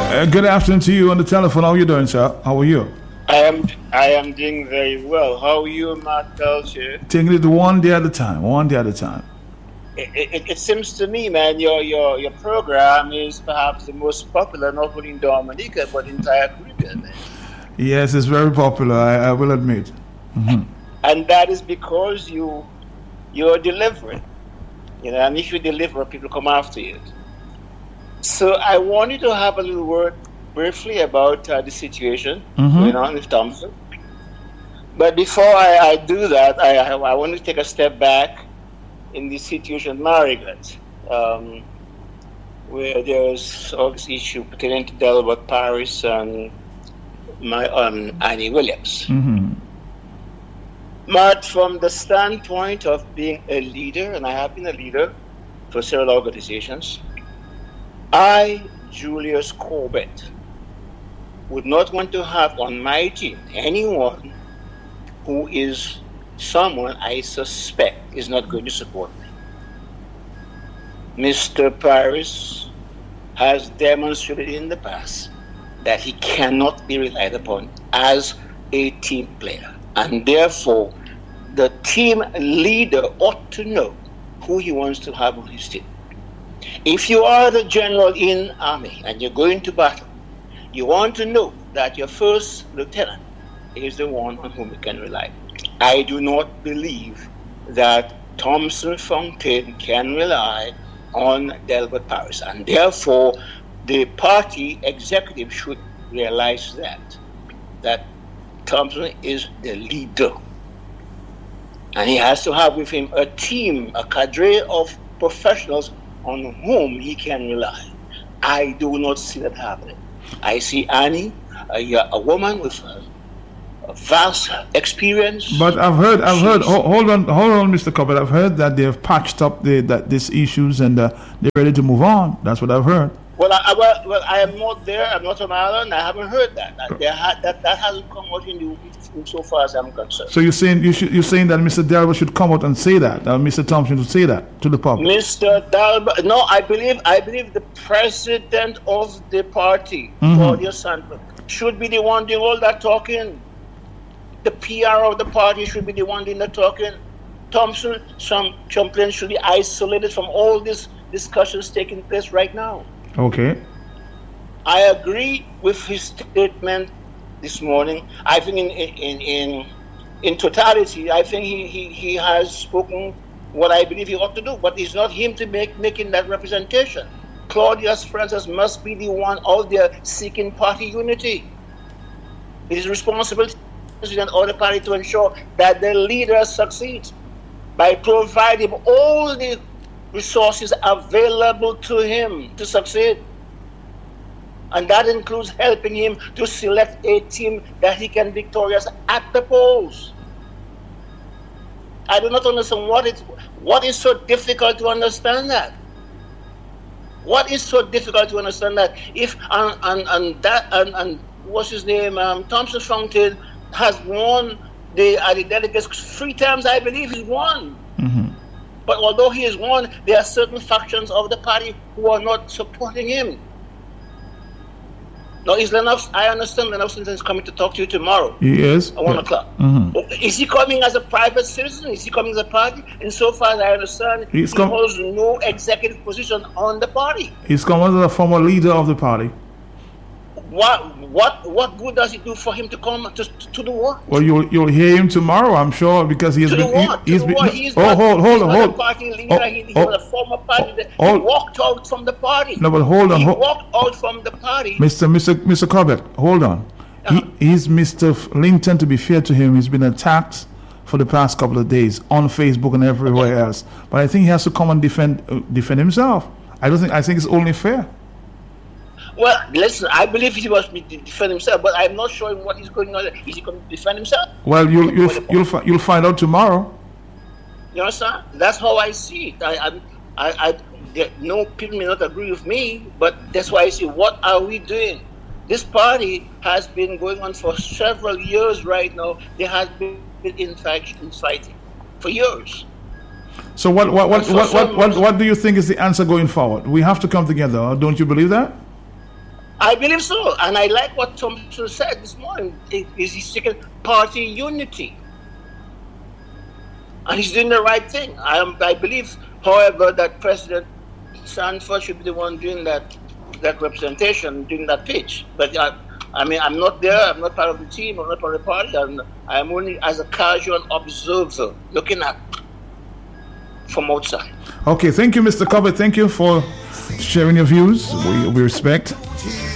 Good afternoon to you on the telephone. How are you doing, sir? How are you? I am doing very well. How are you, Matt Belcher? Taking it one day at a time. One day at a time. It seems to me, man, your program is perhaps the most popular, not only in Dominica but in the entire Caribbean. Man. Yes, it's very popular. I will admit. Mm-hmm. And that is because you're delivering. And if you deliver, people come after you. So I wanted to have a little word briefly about the situation going on with Thompson. But before I do that, I want to take a step back in the situation at Marigot, where there was all this issue pertaining to Delbert Paris and Annie Williams. But from the standpoint of being a leader, and I have been a leader for several organizations, I, Julius Corbett, would not want to have on my team anyone who is someone I suspect is not going to support me. Mr. Paris has demonstrated in the past that he cannot be relied upon as a team player. And therefore, the team leader ought to know who he wants to have on his team. If you are the general in army and you're going to battle, you want to know that your first lieutenant is the one on whom you can rely. I do not believe that Thompson Fontaine can rely on Delbert Paris, and therefore the party executive should realize that Thompson is the leader, and he has to have with him a team, a cadre of professionals on whom he can rely. I do not see that happening. I see Annie, a woman with a vast experience. But I've heard. Hold on, Mr. Corbett. I've heard that they've patched up these issues and they're ready to move on. That's what I've heard. Well, I am not there. I'm not on Ireland. I haven't heard that. That hasn't come out so far as I'm concerned. So you're saying that Mr. Dalba should come out and say that, Mr. Thompson should say that to the public. Mr. Dalba, no, I believe the president of the party, Claudia Sanford, should be the one doing all that talking. The PR of the party should be the one doing the talking. Thompson, some Champlain should be isolated from all these discussions taking place right now. Okay. I agree with his statement this morning. I think in totality, I think he has spoken what I believe he ought to do. But it's not him to making that representation. Claudius Francis must be the one out there seeking party unity. It is responsible to the president of the party to ensure that the leader succeeds by providing all the resources available to him to succeed. And that includes helping him to select a team that he can victorious at the polls. I do not understand what is so difficult to understand that. What is so difficult to understand that? If and what's his name? Thompson Fontaine has won the delegates 3 times. I believe he's won. But although he has won, there are certain factions of the party who are not supporting him. Now, I understand Lennox is coming to talk to you tomorrow. He is? At 1 o'clock. Is he coming as a private citizen? Is he coming as a party? Insofar as I understand, he holds no executive position on the party. He's coming as a former leader of the party. What good does it do for him to come to the work? Well, you'll hear him tomorrow, I'm sure, because he's been. Hold on. A party leader. He was a former party. He walked out from the party. No, but hold on. He walked out from the party. Mr. Corbett, hold on. He's Mr. Linton. To be fair to him, he's been attacked for the past couple of days on Facebook and everywhere else. But I think he has to come and defend himself. I think it's only fair. Well, listen, I believe he must defend himself, but I'm not sure what is going on. Is he going to defend himself? Well, you'll find out tomorrow. You understand? That's how I see it. No, people may not agree with me, but that's why I say, what are we doing? This party has been going on for several years right now. There has been fighting for years. So what do you think is the answer going forward? We have to come together. Don't you believe that? I believe so, and I like what Thompson said this morning. He's seeking party unity, and he's doing the right thing. I believe, however, that President Sanford should be the one doing that representation, doing that pitch. But I'm not there. I'm not part of the team. I'm not part of the party. I'm only as a casual observer looking at from outside. Okay, thank you, Mr. Corbett. Thank you for sharing your views. We respect.